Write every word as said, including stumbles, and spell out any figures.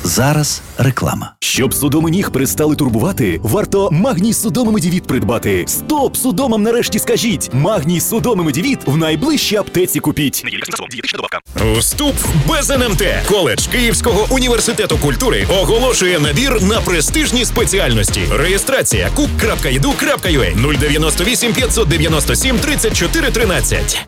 Зараз реклама. Щоб судоми ніг перестали турбувати, варто Магній Судоми Медівіт придбати. Стоп судомам нарешті скажіть! Магній Судоми Медівіт в найближчій аптеці купіть. Вступ без ен ем те. Коледж Київського університету культури оголошує набір на престижні спеціальності. Реєстрація кук крапка і ді ю крапка ю а нуль дев'яносто вісім п'ятсот дев'яносто сім тридцять чотири тринадцять.